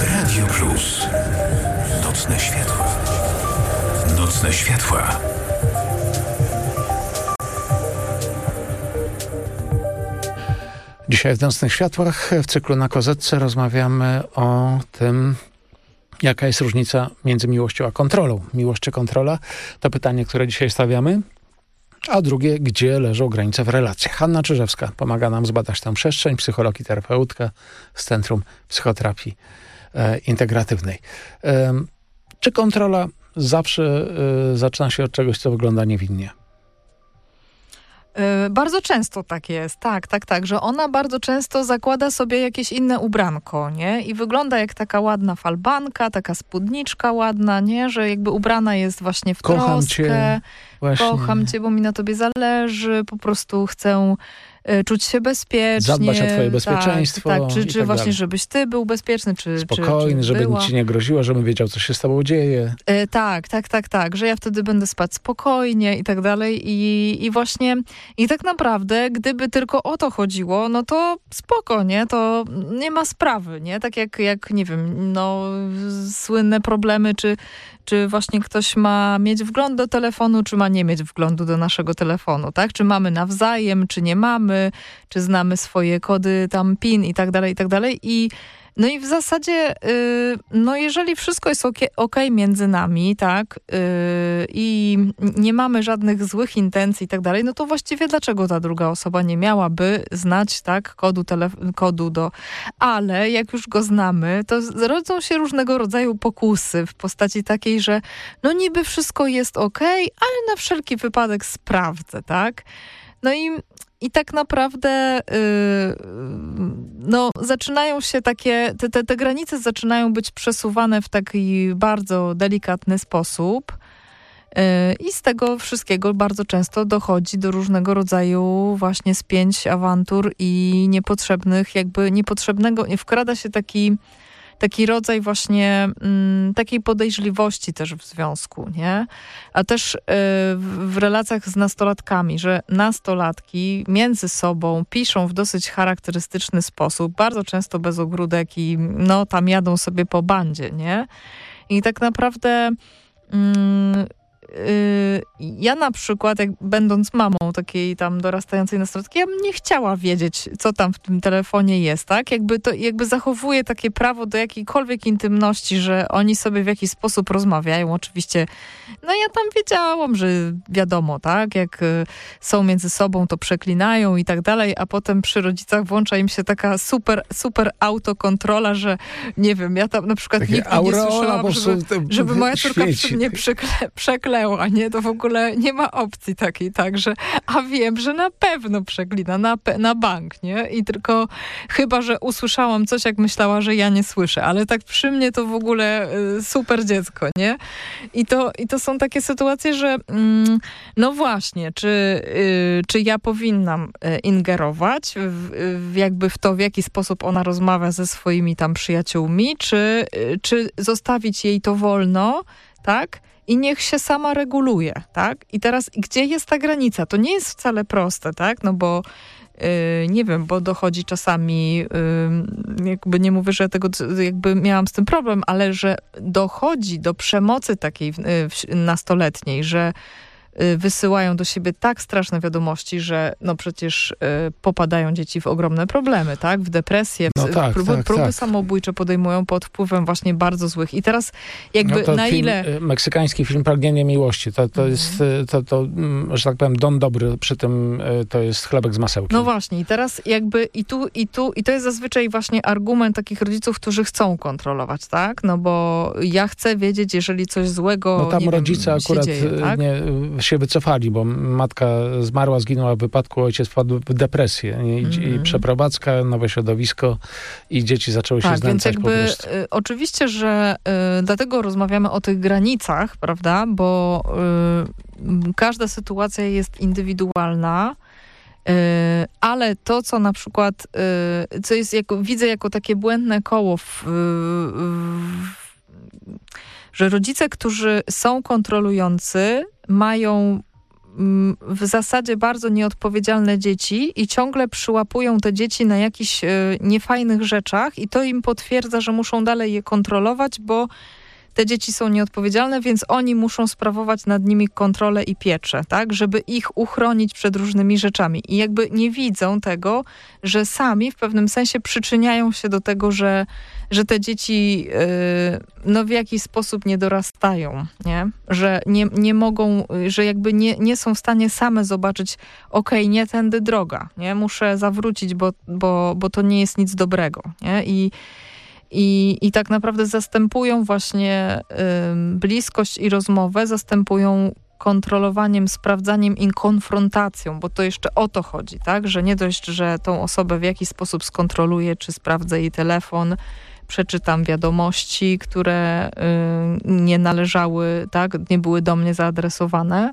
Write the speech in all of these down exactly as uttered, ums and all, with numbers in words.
Radio Plus. Nocne światła. Nocne światła. Dzisiaj w Nocnych Światłach w cyklu Na Kozetce rozmawiamy o tym, jaka jest różnica między miłością a kontrolą. Miłość czy kontrola? To pytanie, które dzisiaj stawiamy. A drugie, gdzie leżą granice w relacjach? Hanna Czyżewska pomaga nam zbadać tę przestrzeń, psycholog i terapeutka z Centrum Psychoterapii e, Integratywnej. E, czy kontrola zawsze e, zaczyna się od czegoś, co wygląda niewinnie? Bardzo często tak jest, tak, tak, tak, że ona bardzo często zakłada sobie jakieś inne ubranko, nie? I wygląda jak taka ładna falbanka, taka spódniczka ładna, nie? Że jakby ubrana jest właśnie w Kocham troskę. cię, właśnie. Kocham cię, bo mi na tobie zależy, po prostu chcę y, czuć się bezpiecznie. Zadbać o twoje bezpieczeństwo. Tak, tak. Czy, i czy tak właśnie, dalej. żebyś ty był bezpieczny, czy spokojny, czy, czy żeby była. nic ci nie groziło, żebym wiedział, co się z tobą dzieje. E, tak, tak, tak, tak, że ja wtedy będę spać spokojnie i tak dalej i, i właśnie i tak naprawdę, gdyby tylko o to chodziło, no to spoko, nie? To nie ma sprawy, nie? Tak jak, jak nie wiem, no słynne problemy, czy, czy właśnie ktoś ma mieć wgląd do telefonu, czy ma nie mieć wglądu do naszego telefonu, tak? Czy mamy nawzajem, czy nie mamy, czy znamy swoje kody tam PIN i tak dalej, i tak dalej i no i w zasadzie, yy, no jeżeli wszystko jest okej okay między nami, tak, yy, i nie mamy żadnych złych intencji i tak dalej, no to właściwie dlaczego ta druga osoba nie miałaby znać, tak, kodu, telef- kodu do... Ale jak już go znamy, to rodzą się różnego rodzaju pokusy w postaci takiej, że no niby wszystko jest okej, okay, ale na wszelki wypadek sprawdzę, tak. No i I tak naprawdę yy, no, zaczynają się takie, te, te, te granice zaczynają być przesuwane w taki bardzo delikatny sposób yy, i z tego wszystkiego bardzo często dochodzi do różnego rodzaju właśnie spięć, awantur i niepotrzebnych, jakby niepotrzebnego, nie wkrada się taki taki rodzaj właśnie mm, takiej podejrzliwości też w związku, nie? A też y, w, w relacjach z nastolatkami, że nastolatki między sobą piszą w dosyć charakterystyczny sposób, bardzo często bez ogródek i no tam jadą sobie po bandzie, nie? I tak naprawdę mm, ja na przykład, jak będąc mamą takiej tam dorastającej nastolatki, ja bym nie chciała wiedzieć, co tam w tym telefonie jest, tak? Jakby to, jakby zachowuję takie prawo do jakiejkolwiek intymności, że oni sobie w jakiś sposób rozmawiają. Oczywiście, no ja tam wiedziałam, że wiadomo, tak? Jak są między sobą, to przeklinają i tak dalej, a potem przy rodzicach włącza im się taka super, super autokontrola, że nie wiem, ja tam na przykład takie nigdy nie słyszałam, żeby, żeby moja córka świeci. mnie przekle, przeklęła, nie? To w ogóle nie ma opcji takiej, także, a wiem, że na pewno przeklina, na, pe- na bank, nie? I tylko chyba, że usłyszałam coś, jak myślała, że ja nie słyszę, ale tak przy mnie to w ogóle y, super dziecko, nie? I to, i to są takie sytuacje, że mm, no właśnie, czy, y, czy ja powinnam y, ingerować w, w jakby w to, w jaki sposób ona rozmawia ze swoimi tam przyjaciółmi, czy, y, czy zostawić jej to wolno, tak? I niech się sama reguluje, tak? I teraz, gdzie jest ta granica? To nie jest wcale proste, tak? No bo yy, nie wiem, bo dochodzi czasami, yy, jakby nie mówię, że tego jakby miałam z tym problem, ale że dochodzi do przemocy takiej yy, nastoletniej, że wysyłają do siebie tak straszne wiadomości, że no przecież y, popadają dzieci w ogromne problemy, tak? W depresję, no w, tak, próby, tak, próby tak. samobójcze podejmują pod wpływem właśnie bardzo złych. I teraz jakby no to na film, ile... Meksykański film Pragnienie Miłości. To, to mm. jest, to, to, że tak powiem, Don Dobry, przy tym to jest chlebek z masełkiem. No właśnie. I teraz jakby i tu, i tu, i to jest zazwyczaj właśnie argument takich rodziców, którzy chcą kontrolować, tak? No bo ja chcę wiedzieć, jeżeli coś złego, no tam nie rodzice wiem, akurat się dzieje, tak? nie, się wycofali, bo matka zmarła, zginęła w wypadku, ojciec wpadł w depresję i, mm. i przeprowadzka, nowe środowisko i dzieci zaczęły się tak, znęcać więc jakby, po prostu. Y, oczywiście, że y, dlatego rozmawiamy o tych granicach, prawda, bo y, każda sytuacja jest indywidualna, y, ale to, co na przykład, y, co jest jako, widzę jako takie błędne koło w, w, że rodzice, którzy są kontrolujący, mają w zasadzie bardzo nieodpowiedzialne dzieci i ciągle przyłapują te dzieci na jakichś niefajnych rzeczach i to im potwierdza, że muszą dalej je kontrolować, bo te dzieci są nieodpowiedzialne, więc oni muszą sprawować nad nimi kontrolę i pieczę, tak, żeby ich uchronić przed różnymi rzeczami. I jakby nie widzą tego, że sami w pewnym sensie przyczyniają się do tego, że, że te dzieci yy, no w jakiś sposób nie dorastają, nie? Że nie, nie mogą, że jakby nie, nie są w stanie same zobaczyć, okej, okay, nie tędy droga, nie? Muszę zawrócić, bo, bo, bo to nie jest nic dobrego, nie? I I, I tak naprawdę zastępują właśnie y, bliskość i rozmowę, zastępują kontrolowaniem, sprawdzaniem i konfrontacją, bo to jeszcze o to chodzi, tak? Że nie dość, że tą osobę w jakiś sposób skontroluję, czy sprawdzę jej telefon, przeczytam wiadomości, które y, nie należały, tak? Nie były do mnie zaadresowane,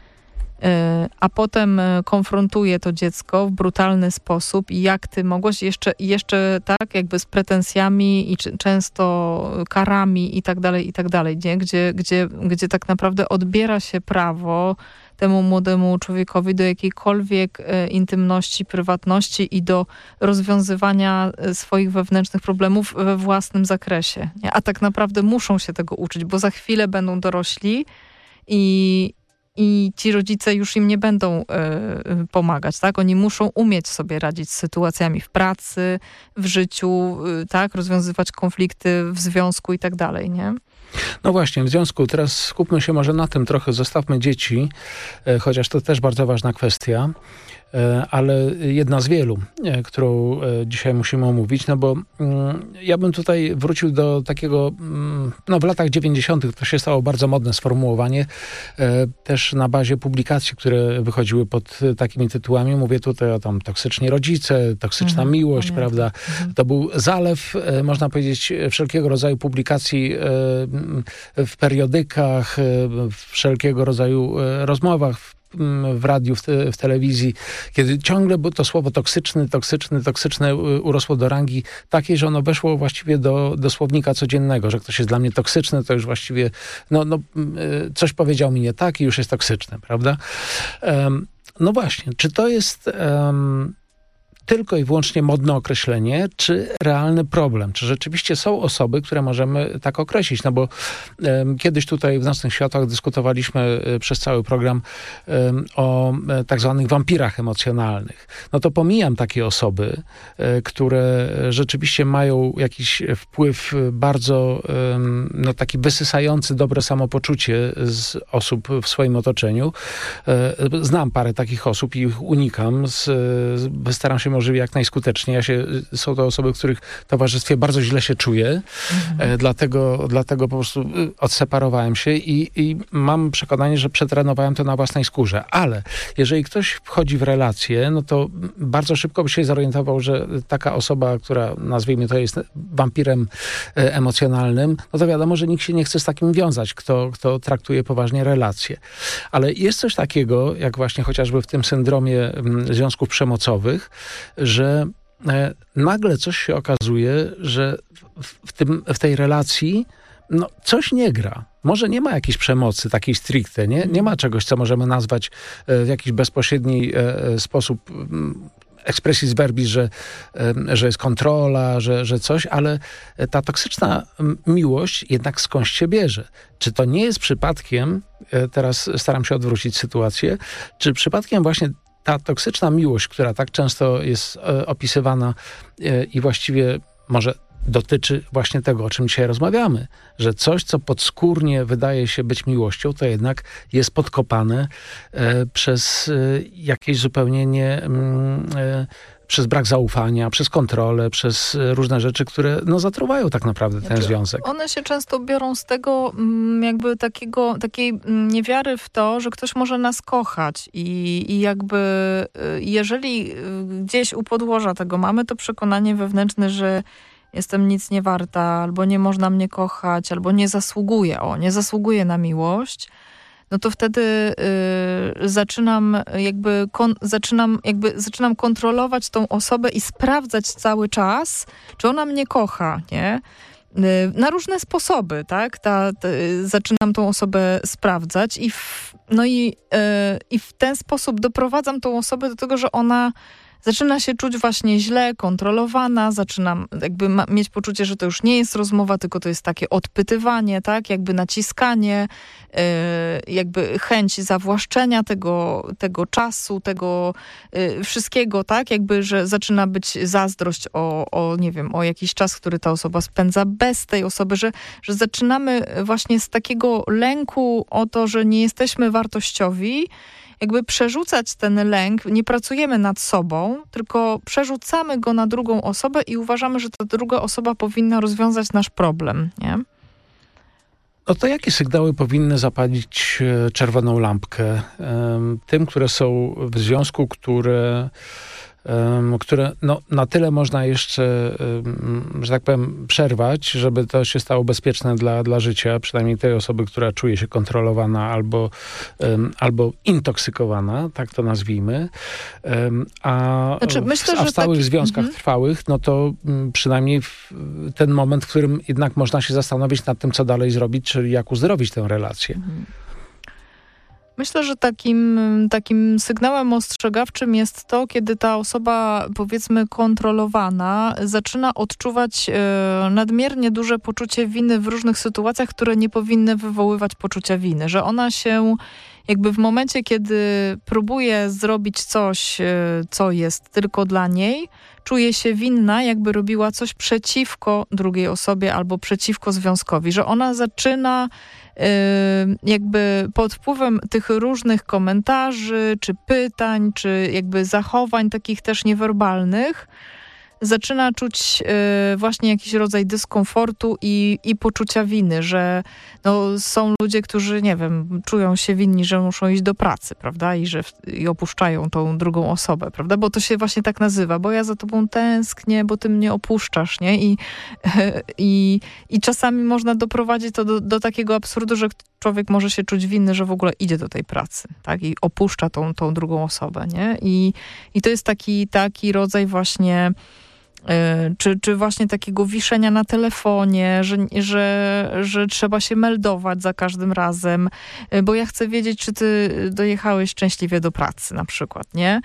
a potem konfrontuje to dziecko w brutalny sposób i jak ty mogłaś jeszcze, jeszcze tak jakby z pretensjami i często karami i tak dalej, i tak dalej, nie? Gdzie, gdzie, gdzie tak naprawdę odbiera się prawo temu młodemu człowiekowi do jakiejkolwiek intymności, prywatności i do rozwiązywania swoich wewnętrznych problemów we własnym zakresie. Nie? A tak naprawdę muszą się tego uczyć, bo za chwilę będą dorośli i I ci rodzice już im nie będą y, pomagać, tak? Oni muszą umieć sobie radzić z sytuacjami w pracy, w życiu, y, tak? Rozwiązywać konflikty w związku i tak dalej, nie? No właśnie, w związku, teraz skupmy się może na tym trochę, zostawmy dzieci, y, chociaż to też bardzo ważna kwestia, y, ale jedna z wielu, y, którą y, dzisiaj musimy omówić, no bo y, ja bym tutaj wrócił do takiego, y, no w latach dziewięćdziesiątych to się stało bardzo modne sformułowanie, y, też na bazie publikacji, które wychodziły pod takimi tytułami, mówię tutaj o tam toksyczni rodzice, toksyczna mhm, miłość, pamiętam. Prawda? Mhm. To był zalew, y, można powiedzieć, wszelkiego rodzaju publikacji y, w periodykach, w wszelkiego rodzaju rozmowach, w, w radiu, w, te, w telewizji, kiedy ciągle to słowo toksyczny, toksyczny, toksyczne urosło do rangi takiej, że ono weszło właściwie do, do słownika codziennego, że ktoś jest dla mnie toksyczny, to już właściwie no, no, coś powiedział mi nie tak i już jest toksyczne, prawda? Um, no właśnie, czy to jest um, tylko i wyłącznie modne określenie, czy realny problem? Czy rzeczywiście są osoby, które możemy tak określić? No bo um, kiedyś tutaj w Nocnych Światłach dyskutowaliśmy y, przez cały program y, o y, tak zwanych wampirach emocjonalnych. No to pomijam takie osoby, y, które rzeczywiście mają jakiś wpływ bardzo y, no, taki wysysający dobre samopoczucie z osób w swoim otoczeniu. Y, znam parę takich osób i ich unikam. Z, y, staram się możliwie jak najskuteczniej. Ja się, są to osoby, w których towarzystwie bardzo źle się czuję, mhm. e, dlatego, dlatego po prostu odseparowałem się i, i mam przekonanie, że przetrenowałem to na własnej skórze. Ale jeżeli ktoś wchodzi w relację, no to bardzo szybko by się zorientował, że taka osoba, która nazwijmy to jest wampirem e, emocjonalnym, no to wiadomo, że nikt się nie chce z takim wiązać, kto, kto traktuje poważnie relacje. Ale jest coś takiego, jak właśnie chociażby w tym syndromie m, związków przemocowych, że e, nagle coś się okazuje, że w, w, tym, w tej relacji no, coś nie gra. Może nie ma jakiejś przemocy takiej stricte, nie, nie ma czegoś, co możemy nazwać e, w jakiś bezpośredni e, sposób expressis verbis, że, e, że jest kontrola, że, że coś, ale ta toksyczna miłość jednak skądś się bierze. Czy to nie jest przypadkiem, e, teraz staram się odwrócić sytuację, czy przypadkiem właśnie ta toksyczna miłość, która tak często jest e, opisywana e, i właściwie może dotyczy właśnie tego, o czym dzisiaj rozmawiamy, że coś, co podskórnie wydaje się być miłością, to jednak jest podkopane e, przez e, jakieś zupełnie nie... E, przez brak zaufania, przez kontrolę, przez różne rzeczy, które no, zatruwają tak naprawdę ten znaczy, związek. One się często biorą z tego jakby takiego, takiej niewiary w to, że ktoś może nas kochać i, i jakby jeżeli gdzieś u podłoża tego mamy to przekonanie wewnętrzne, że jestem nic nie warta, albo nie można mnie kochać, albo nie zasługuję, o, nie zasługuję na miłość, no to wtedy y, zaczynam jakby, kon, zaczynam jakby zaczynam kontrolować tą osobę i sprawdzać cały czas, czy ona mnie kocha, nie? Na różne sposoby, tak? Ta, ta, zaczynam tą osobę sprawdzać i w, no i, yy, i w ten sposób doprowadzam tą osobę do tego, że ona zaczyna się czuć właśnie źle, kontrolowana, zaczynam jakby ma, mieć poczucie, że to już nie jest rozmowa, tylko to jest takie odpytywanie, tak? Jakby naciskanie, yy, jakby chęć zawłaszczenia tego, tego czasu, tego yy, wszystkiego, tak? Jakby, że zaczyna być zazdrość o, o, nie wiem, o jakiś czas, który ta osoba spędza bez tej osoby, że, że zaczynamy właśnie z takiego lęku o to, że nie jesteśmy wartościowi, jakby przerzucać ten lęk, nie pracujemy nad sobą, tylko przerzucamy go na drugą osobę i uważamy, że ta druga osoba powinna rozwiązać nasz problem, nie? No to jakie sygnały powinny zapalić czerwoną lampkę tym, które są w związku, które, które no, na tyle można jeszcze, że tak powiem, przerwać, żeby to się stało bezpieczne dla, dla życia, przynajmniej tej osoby, która czuje się kontrolowana albo, albo intoksykowana, tak to nazwijmy. A, znaczy, myślę, w, a w że stałych taki... związkach mhm. trwałych, no to przynajmniej ten moment, w którym jednak można się zastanowić nad tym, co dalej zrobić, czyli jak uzdrowić tę relację. Mhm. Myślę, że takim, takim sygnałem ostrzegawczym jest to, kiedy ta osoba, powiedzmy, kontrolowana zaczyna odczuwać e, nadmiernie duże poczucie winy w różnych sytuacjach, które nie powinny wywoływać poczucia winy. Że ona się jakby w momencie, kiedy próbuje zrobić coś, e, co jest tylko dla niej, czuje się winna, jakby robiła coś przeciwko drugiej osobie albo przeciwko związkowi. Że ona zaczyna jakby pod wpływem tych różnych komentarzy, czy pytań, czy jakby zachowań takich też niewerbalnych, zaczyna czuć y, właśnie jakiś rodzaj dyskomfortu i, i poczucia winy, że no, są ludzie, którzy, nie wiem, czują się winni, że muszą iść do pracy, prawda? I że w, i opuszczają tą drugą osobę, prawda? Bo to się właśnie tak nazywa, bo ja za tobą tęsknię, bo ty mnie opuszczasz, nie? I, i, i czasami można doprowadzić to do, do takiego absurdu, że człowiek może się czuć winny, że w ogóle idzie do tej pracy, tak? I opuszcza tą, tą drugą osobę, nie? I, i to jest taki, taki rodzaj właśnie Czy, czy właśnie takiego wiszenia na telefonie, że, że, że trzeba się meldować za każdym razem, bo ja chcę wiedzieć, czy ty dojechałeś szczęśliwie do pracy na przykład, nie?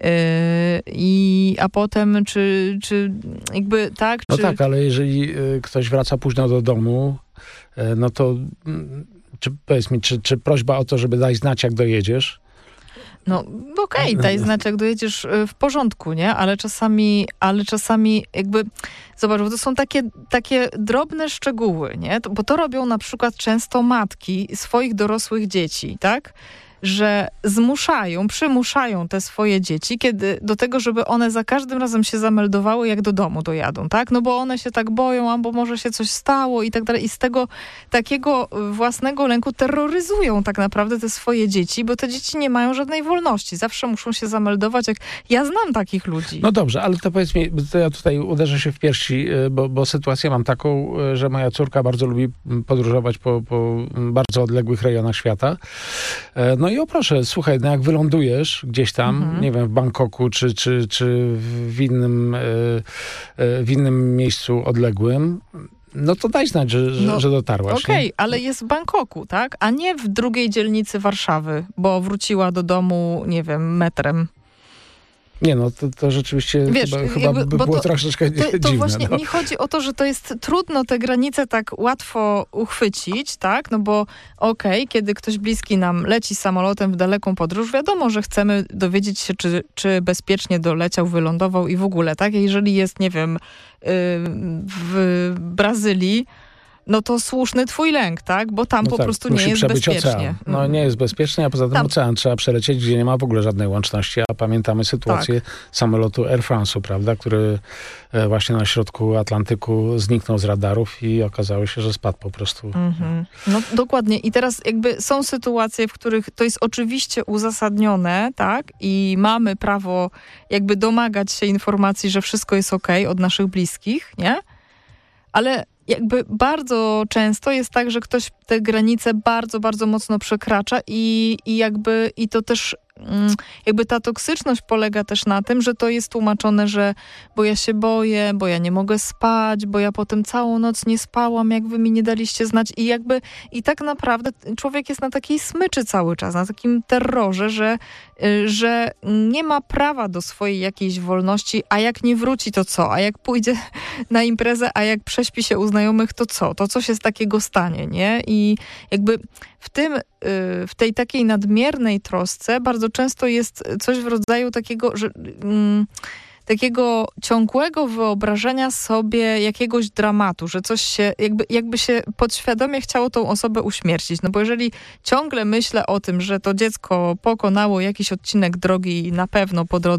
I, a potem, czy, czy jakby tak? No czy... tak, ale jeżeli ktoś wraca późno do domu, no to czy, powiedz mi, czy, czy prośba o to, żeby dać znać, jak dojedziesz? No okej, okay, daj znać, jak dojedziesz w porządku, nie? Ale czasami, ale czasami jakby, zobacz, bo to są takie, takie drobne szczegóły, nie? To, bo to robią na przykład często matki swoich dorosłych dzieci, tak? Że zmuszają, przymuszają te swoje dzieci kiedy, do tego, żeby one za każdym razem się zameldowały, jak do domu dojadą, tak? No bo one się tak boją, albo może się coś stało i tak dalej. I z tego takiego własnego lęku terroryzują tak naprawdę te swoje dzieci, bo te dzieci nie mają żadnej wolności. Zawsze muszą się zameldować. Jak... Ja znam takich ludzi. No dobrze, ale to powiedz mi, to ja tutaj uderzę się w piersi, bo, bo sytuację mam taką, że moja córka bardzo lubi podróżować po, po bardzo odległych rejonach świata. No i o proszę, słuchaj, no jak wylądujesz gdzieś tam, mhm. nie wiem, w Bangkoku, czy, czy, czy w innym, w innym miejscu odległym, no to daj znać, że, że, no, że dotarłaś. Okej, okay, ale jest w Bangkoku, tak? A nie w drugiej dzielnicy Warszawy, bo wróciła do domu, nie wiem, metrem. Nie no, to, to rzeczywiście Wiesz, chyba, chyba jakby, by było to, troszeczkę to, to dziwne. To właśnie no. mi chodzi o to, że to jest trudno te granice tak łatwo uchwycić, tak? No bo okej, okay, kiedy ktoś bliski nam leci samolotem w daleką podróż, wiadomo, że chcemy dowiedzieć się, czy, czy bezpiecznie doleciał, wylądował i w ogóle, tak? Jeżeli jest, nie wiem, w Brazylii, no to słuszny twój lęk, tak? Bo tam no po tak, prostu nie jest bezpiecznie. Ocean. No nie jest bezpiecznie, a poza tym tam. ocean trzeba przelecieć, gdzie nie ma w ogóle żadnej łączności. A pamiętamy sytuację tak. samolotu Air France'u, prawda? Który właśnie na środku Atlantyku zniknął z radarów i okazało się, że spadł po prostu. Mm-hmm. No dokładnie. I teraz jakby są sytuacje, w których to jest oczywiście uzasadnione, tak? I mamy prawo jakby domagać się informacji, że wszystko jest okej od naszych bliskich, nie? Ale jakby bardzo często jest tak, że ktoś te granice bardzo, bardzo mocno przekracza i, i jakby i to też jakby ta toksyczność polega też na tym, że to jest tłumaczone, że bo ja się boję, bo ja nie mogę spać, bo ja potem całą noc nie spałam, jak wy mi nie daliście znać i jakby i tak naprawdę człowiek jest na takiej smyczy cały czas, na takim terrorze, że, że nie ma prawa do swojej jakiejś wolności, a jak nie wróci, to co? A jak pójdzie na imprezę, a jak prześpi się u znajomych, to co? To co się z takiego stanie, nie? I jakby w tym, w tej takiej nadmiernej trosce bardzo często jest coś w rodzaju takiego, że mm, takiego ciągłego wyobrażenia sobie jakiegoś dramatu, że coś się, jakby, jakby się podświadomie chciało tą osobę uśmiercić. No bo jeżeli ciągle myślę o tym, że to dziecko pokonało jakiś odcinek drogi na pewno po drodze,